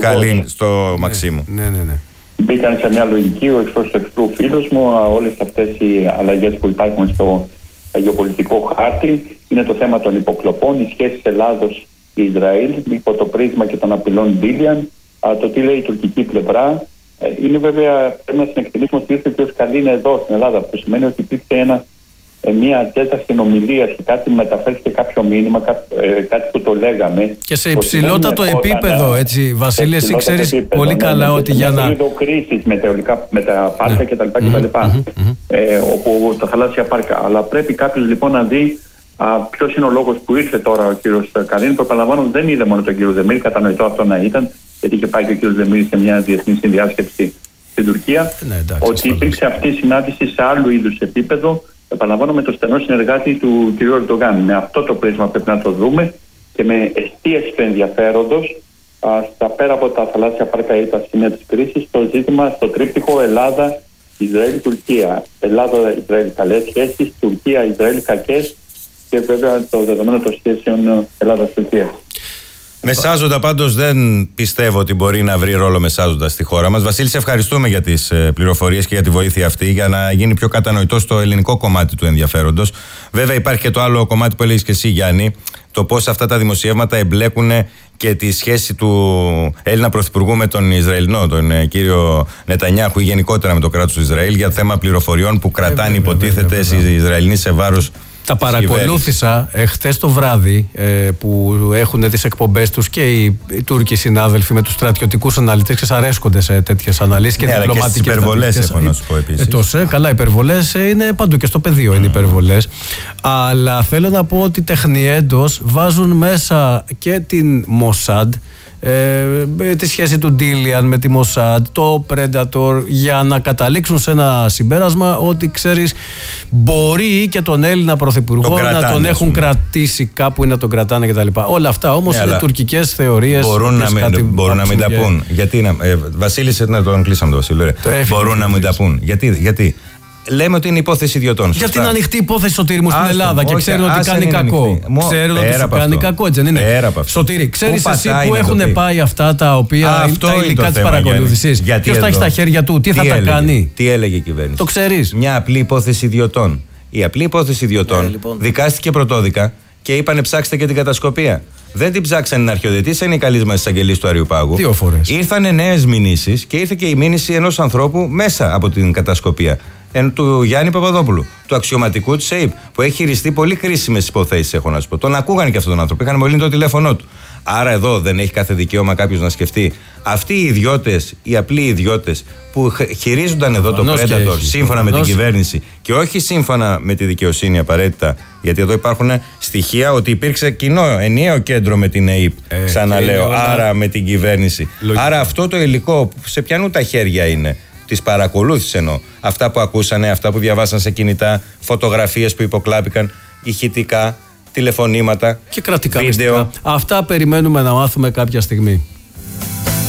Τσακαλίν στο Μαξίμου. Ναι. Μπήκαν σε μια λογική ο εχθρός-εχθρού φίλος μου. Όλες αυτές οι αλλαγές που υπάρχουν στο γεωπολιτικό χάρτη είναι το θέμα των υποκλοπών, οι σχέσεις Ελλάδος-Ισραήλ υπό το πρίσμα και των απειλών Μπίλιαν. Το τι λέει η τουρκική πλευρά. Είναι βέβαια, πρέπει να συνεκτιμήσουμε ότι ήρθε ο κ. Καλίν εδώ στην Ελλάδα, που σημαίνει ότι υπήρξε μια ατζέντα συνομιλία και κάτι μεταφέρθηκε κάποιο μήνυμα, κάτι που το λέγαμε. Και σε υψηλότατο επίπεδο, έτσι, Βασίλη, εσύ ξέρεις πολύ καλά ότι για να. Κρίσεις με τα πάρκα κτλ. Όπου τα θαλάσσια πάρκα. Αλλά πρέπει κάποιος λοιπόν να δει ποιος είναι ο λόγος που ήρθε τώρα ο κ. Καλίν, που επαναλαμβάνω δεν είδε μόνο τον κ. Δεμίρη, κατανοητό αυτό να ήταν, γιατί είχε πάει και ο κ. Δεμίρη σε μια διεθνή συνδιάσκεψη στην Τουρκία. Ότι υπήρξε αυτή η συνάντηση σε άλλου είδους επίπεδο. Επαναλαμβάνω, με το στενό συνεργάτη του κ. Ερντογάν. Με αυτό το πρίσμα πρέπει να το δούμε και με εστίαση του ενδιαφέροντος στα πέρα από τα θαλάσσια πάρκα ή τα σημεία της κρίσης, το ζήτημα στο τρίπτυχο Ελλάδα-Ισραήλ-Τουρκία. Ελλάδα-Ισραήλ καλές σχέσεις, Τουρκία-Ισραήλ κακές και βέβαια το δεδομένο των σχέσεων Ελλάδα-Τουρκία. Μεσάζοντα πάντως δεν πιστεύω ότι μπορεί να βρει ρόλο μεσάζοντα στη χώρα μας. Βασίλη, σε ευχαριστούμε για τις πληροφορίες και για τη βοήθεια αυτή, για να γίνει πιο κατανοητό στο ελληνικό κομμάτι του ενδιαφέροντος. Βέβαια υπάρχει και το άλλο κομμάτι που έλεγες και εσύ, Γιάννη, το πώς αυτά τα δημοσιεύματα εμπλέκουν και τη σχέση του Έλληνα Πρωθυπουργού με τον Ισραηλινό, τον κύριο Νετανιάχου, ή γενικότερα με το κράτος του Ισραήλ, για θέμα πληροφοριών που κρατάνε υποτίθεται οι Ισραηλινοί σε βάρος. Τα παρακολούθησα χτες το βράδυ που έχουν τις εκπομπές τους και οι Τούρκοι συνάδελφοι με τους στρατιωτικούς αναλυτές, ξεσαρέσκονται σε τέτοιες αναλύσεις και διπλωματικές. Και στις υπερβολές έχω να σου πω επίσης. Καλά, υπερβολές είναι παντού και στο πεδίο είναι υπερβολές. Αλλά θέλω να πω ότι τεχνιέντος βάζουν μέσα και την Μοσάντ, τη σχέση του Ντίλιαν με τη Μοσάντ, το Predator, για να καταλήξουν σε ένα συμπέρασμα ότι ξέρεις μπορεί και τον Έλληνα Πρωθυπουργό να τον έχουν κρατήσει κάπου ή να τον κρατάνε κτλ. Όλα αυτά όμως είναι τουρκικές θεωρίες. Μπορούν να μην τα πούν. Γιατί Βασίλη, να τον κλείσαμε το Βασίλη. Μπορούν να μην τα πούν. Γιατί λέμε ότι είναι υπόθεση ιδιωτών. Γιατί είναι ανοιχτή υπόθεση, Σωτήρη μου, στην Ελλάδα και ξέρουν ότι κάνει κακό. Ξέρουν ότι σου κάνει κακό, έτσι δεν είναι? Σωτήρη, ξέρεις εσύ που έχουν πάει αυτά τα οποία τα υλικά της παρακολούθησης? Ποιος τα έχει στα χέρια του, τι θα τα κάνει? Τι έλεγε η κυβέρνηση? Το ξέρεις? Μια απλή υπόθεση ιδιωτών. Η απλή υπόθεση ιδιωτών δικάστηκε πρωτόδικα και είπανε ψάξτε και την κατασκοπία. Δεν την ψάξανε να αρχιοδετήσανε οι καλείς μας εισαγγελείς του Αριουπάγου. 2 φορές. Ήρθανε νέες μηνύσεις και ήρθε και η μήνυση ενός ανθρώπου μέσα από την κατασκοπία. Του Γιάννη Παπαδόπουλου, του αξιωματικού της ΕΕΠ, που έχει χειριστεί πολύ κρίσιμες υποθέσεις, έχω να σου πω. Τον ακούγανε και αυτόν τον άνθρωπο, είχαν μολύνει το τηλέφωνό του. Άρα εδώ δεν έχει κάθε δικαίωμα κάποιος να σκεφτεί αυτοί οι ιδιώτες, οι απλοί ιδιώτες που χειρίζονταν εδώ το Predator σύμφωνα με την κυβέρνηση και όχι σύμφωνα με τη δικαιοσύνη απαραίτητα, γιατί εδώ υπάρχουν στοιχεία ότι υπήρξε κοινό ενιαίο κέντρο με την ΕΕΠ, ξαναλέω, άρα με την κυβέρνηση. Άρα αυτό το υλικό σε ποιανού τα χέρια είναι? Τις παρακολούθησε εννοώ. Αυτά που ακούσανε, αυτά που διαβάσαν σε κινητά, φωτογραφίες που υποκλάπηκαν, ηχητικά, τηλεφωνήματα και κρατικά βίντεο. Αυτά περιμένουμε να μάθουμε κάποια στιγμή.